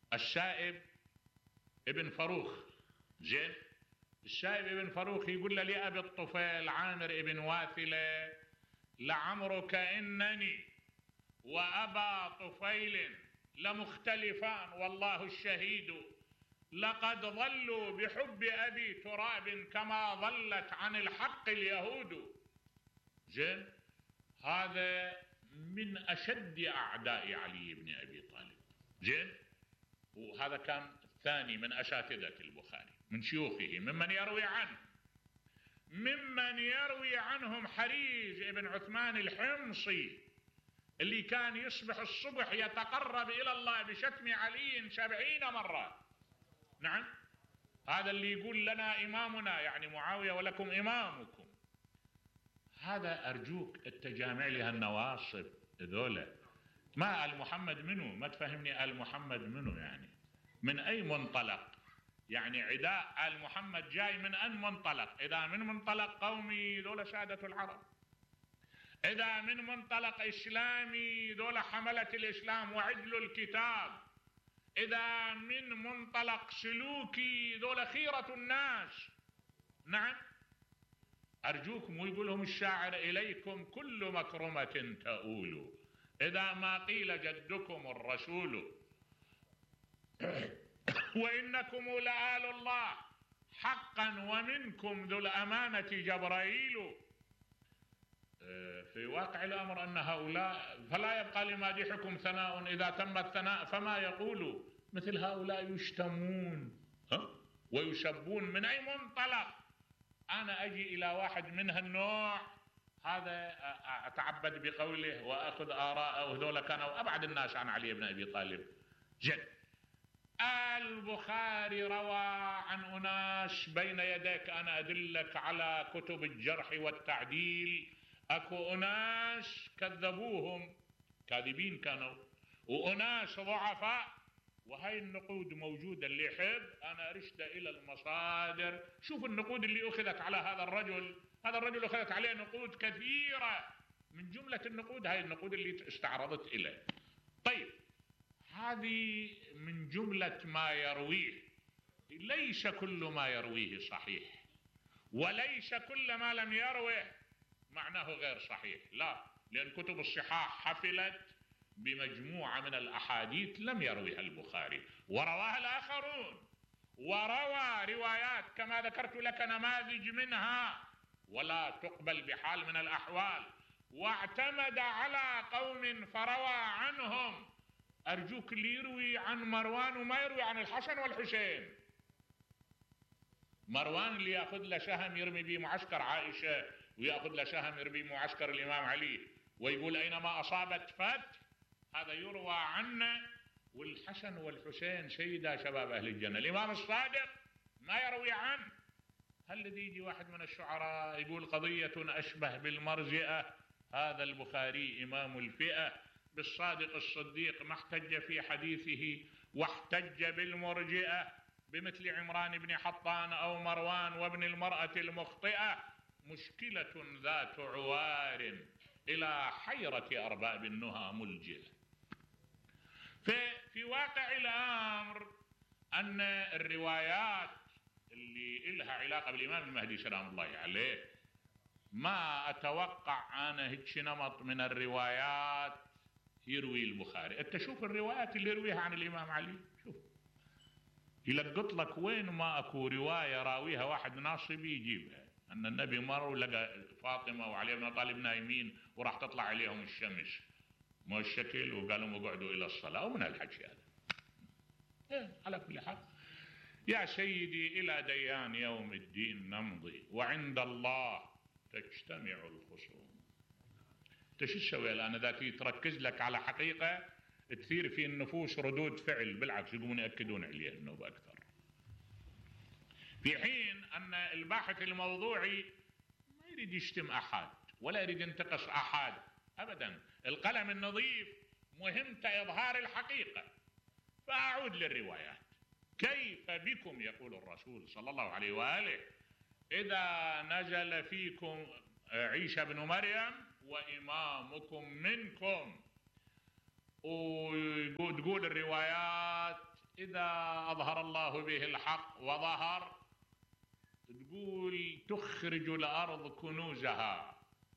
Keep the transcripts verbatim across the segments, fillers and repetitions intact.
الشائب ابن فروخ، زين، الشائب ابن فروخ يقول له لأبي الطفيل عامر ابن واثلة: لعمرك إنني وأبا طفيل لمختلفان والله الشهيد، لقد ظلوا بحب أبي تراب كما ظلت عن الحق اليهود. زين، هذا من أشد أعداء علي بن أبي طالب. زين، وهذا كان الثاني من أساتذة البخاري، من شيوخه، ممن يروي عنه، ممن يروي عنهم حريج ابن عثمان الحمصي اللي كان يصبح الصبح يتقرب إلى الله بشتم علي سبعين مرة. نعم، هذا اللي يقول لنا إمامنا يعني معاوية ولكم إمامكم. هذا أرجوك التجامع لها النواصب ذولا. ما آل محمد منه؟ ما تفهمني آل محمد منه يعني من أي منطلق؟ يعني عداء آل محمد جاي من أن منطلق؟ إذا من منطلق قومي ذولا سادة العرب، إذا من منطلق إسلامي ذولا حملة الإسلام وعدل الكتاب، إذا من منطلق سلوكي ذولا خيرة الناس. نعم، أرجوكم، ويقولهم الشاعر: إليكم كل مكرمة تؤول إذا ما قيل جدكم الرسول، وإنكم لآل الله حقا ومنكم ذو الأمانة جبرائيل. في واقع الأمر أن هؤلاء فلا يبقى لمادحكم ثناء إذا تم الثناء فما يقول، مثل هؤلاء يشتمون ويسبون من أي منطلق. أنا أجي إلى واحد من هالنوع هذا أتعبد بقوله وأخذ آراءه، وذولا كانوا أبعد الناس عن علي بن أبي طالب. جد، البخاري روى عن أناس بين يديك، أنا أدلك على كتب الجرح والتعديل، أكو أناس كذبوهم، كاذبين كانوا، وأناس ضعفاء، وهي النقود موجودة. اللي يحب أنا أرشد إلى المصادر. شوف النقود اللي أخذت على هذا الرجل، هذا الرجل أخذت عليه نقود كثيرة، من جملة النقود هاي النقود اللي استعرضت إليه. طيب، هذه من جملة ما يرويه. ليس كل ما يرويه صحيح، وليس كل ما لم يروه معناه غير صحيح، لا، لأن كتب الصحاح حفلت بمجموعة من الأحاديث لم يرويها البخاري ورواها الآخرون، وروى روايات كما ذكرت لك نماذج منها ولا تقبل بحال من الأحوال، واعتمد على قوم فروى عنهم. أرجوك، اللي يروي عن مروان وما يروي عن الحسن والحسين. مروان اللي يأخذ له شهم يرمي به معسكر عائشة، ويأخذ له شهم يرمي معسكر الإمام علي، ويقول أينما أصابت فت، هذا يروى عنه. والحسن والحسين سيدا شباب أهل الجنة. الإمام الصادق ما يروي عنه. هل الذي يجي واحد من الشعراء يقول قضية أشبه بالمرجئة، هذا البخاري إمام الفئة، بالصادق الصديق ما احتج في حديثه واحتج بالمرجئة، بمثل عمران بن حطان أو مروان وابن المرأة المخطئة، مشكلة ذات عوار إلى حيرة أرباب النهى ملجئة. في واقع الأمر أن الروايات اللي إلها علاقة بالإمام المهدي سلام الله عليه، ما أتوقع أنا هيك نمط من الروايات يروي البخاري. أنت شوف الروايات اللي يرويها عن الإمام علي، شوف يلقط لك وين ما أكو رواية راويها واحد ناصبي يجيبها، أن النبي مر ولقى فاطمة وعلي بن طالب نايمين وراح تطلع عليهم الشمس، ما الشكل، وقالوا اقعدوا إلى الصلاة، ومن الحكي هذا. إيه، على كل حال يا سيدي، إلى ديان يوم الدين نمضي، وعند الله تجتمع الخصوم. انت شو تسوي الآن إذا تركز لك على حقيقة تثير في النفوس ردود فعل، بالعكس يقومون يأكدون عليها النوبة أكثر، في حين أن الباحث الموضوعي ما يريد يشتم أحد ولا يريد ينتقص أحد أبدا. القلم النظيف مهمته إظهار الحقيقة. فأعود للروايات. كيف بكم يقول الرسول صلى الله عليه وآله إذا نزل فيكم عيسى بن مريم وإمامكم منكم، وتقول الروايات إذا أظهر الله به الحق وظهر، تقول تخرج الأرض كنوزها،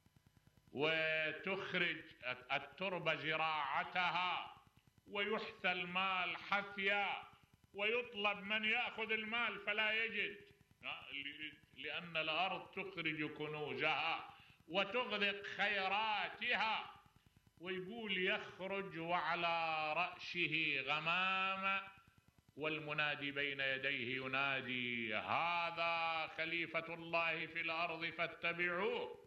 وتخرج التربة زراعتها، ويحثى المال حثيا، ويطلب من يأخذ المال فلا يجد، لأن الأرض تخرج كنوزها وتغدق خيراتها. ويقول يخرج وعلى رأسه غمامة، والمنادي بين يديه ينادي هذا خليفة الله في الأرض فاتبعوه.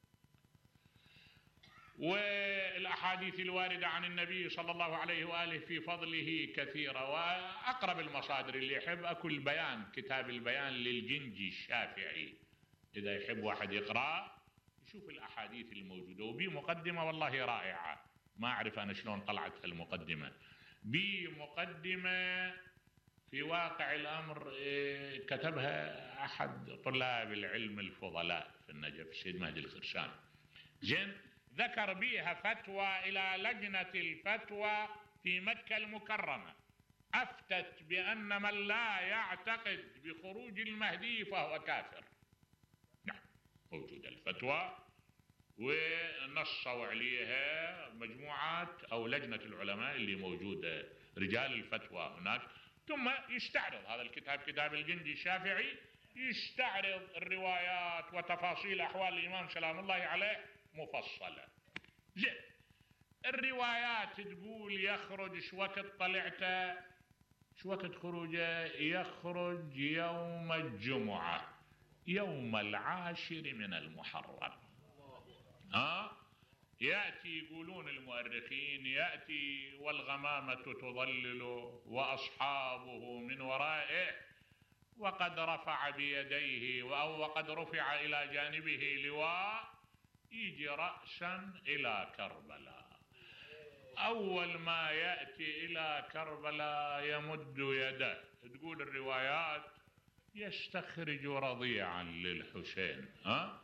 والأحاديث الواردة عن النبي صلى الله عليه وآله في فضله كثيرة، وأقرب المصادر اللي يحب أكل بيان، كتاب البيان للجنجي الشافعي، إذا يحب واحد يقرأ يشوف الأحاديث الموجودة، وبمقدمة والله رائعة، ما أعرف أنا شلون طلعت المقدمة، بمقدمة في واقع الأمر كتبها أحد طلاب العلم الفضلاء في النجف، السيد مهدي الخرشان، زين، ذكر بها فتوى إلى لجنة الفتوى في مكة المكرمة، أفتت بأن من لا يعتقد بخروج المهدي فهو كافر. نعم، موجودة الفتوى ونصوا عليها مجموعات أو لجنة العلماء اللي موجودة، رجال الفتوى هناك. ثم يستعرض هذا الكتاب، كتاب الجنجي الشافعي، يستعرض الروايات وتفاصيل أحوال الإمام سلام الله عليه مفصلة. زين، الروايات تقول يخرج شو وقت طلعته، شو وقت خروجه، يخرج يوم الجمعة يوم العاشر من المحرم. ها يأتي، يقولون المؤرخين، يأتي والغمامة تظلله وأصحابه من ورائه، وقد رفع بيديه أو وقد رفع إلى جانبه لواء، يجي رأسا إلى كربلاء. أول ما يأتي إلى كربلاء يمد يده، تقول الروايات يستخرج رضيعا للحسين، ها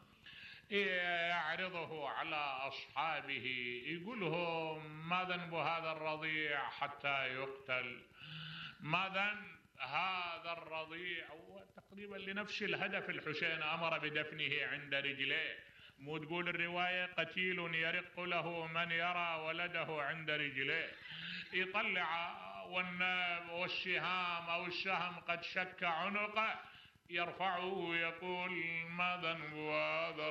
يعرضه على أصحابه، يقول لهم ما ذنب هذا الرضيع حتى يقتل، ما ذنب هذا الرضيع، تقريبا لنفس الهدف، الحسين أمر بدفنه عند رجليه، مو تقول الرواية قتيل يرق له من يرى ولده عند رجليه، يطلع والناب والسهام أو السهم قد شك عنقه، يرفعه ويقول ما ذنب هذا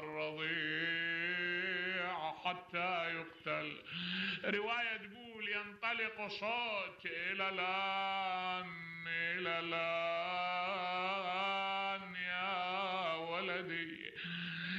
الرضيع حتى يقتل. رواية تقول ينطلق صوت إلى الآن إلى الآن يا ولدي